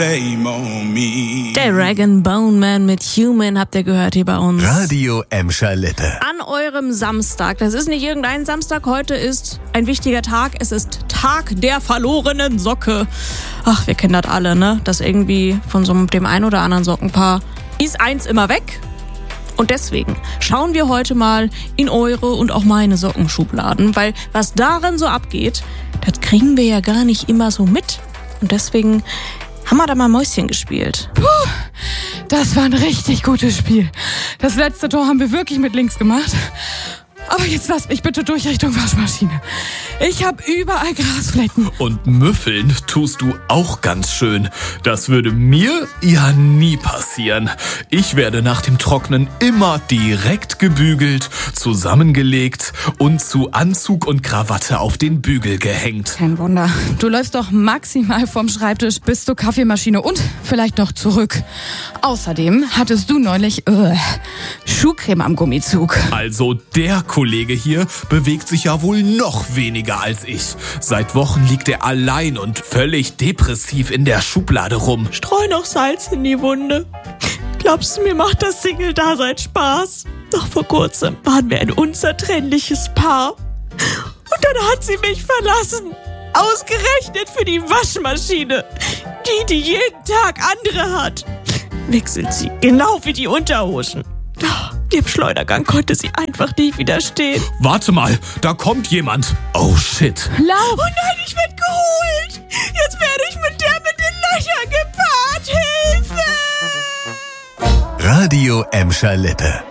Der Rag & Bone Man mit Human habt ihr gehört hier bei uns. Radio Emscher Lippe. An eurem Samstag. Das ist nicht irgendein Samstag. Heute ist ein wichtiger Tag. Es ist Tag der verlorenen Socke. Ach, wir kennen das alle, ne? Dass irgendwie von so dem ein oder anderen Sockenpaar ist eins immer weg. Und deswegen schauen wir heute mal in eure und auch meine Sockenschubladen. Weil was darin so abgeht, das kriegen wir ja gar nicht immer so mit. Und deswegen haben wir da mal Mäuschen gespielt. Puh, das war ein richtig gutes Spiel. Das letzte Tor haben wir wirklich mit links gemacht. Aber jetzt lasst mich bitte durch Richtung Waschmaschine. Ich habe überall Grasflecken. Und müffeln tust du auch ganz schön. Das würde mir ja nie passieren. Ich werde nach dem Trocknen immer direkt gebügelt, zusammengelegt und zu Anzug und Krawatte auf den Bügel gehängt. Kein Wunder. Du läufst doch maximal vom Schreibtisch bis zur Kaffeemaschine und vielleicht noch zurück. Außerdem hattest du neulich Schuhcreme am Gummizug. Also der Kollege hier bewegt sich ja wohl noch weniger als ich. Seit Wochen liegt er allein und völlig depressiv in der Schublade rum. Streu noch Salz in die Wunde. Glaubst du, mir macht das Single-Dasein Spaß? Doch vor kurzem waren wir ein unzertrennliches Paar. Und dann hat sie mich verlassen. Ausgerechnet für die Waschmaschine. Die jeden Tag andere hat. Wechselt sie, genau wie die Unterhosen. Dem Schleudergang konnte sie einfach nicht widerstehen. Warte mal, da kommt jemand. Oh shit. Lauf! Oh nein, ich werd geholt. Jetzt werde ich mit der mit den Löchern gepaart. Hilfe! Radio Emscher Lippe.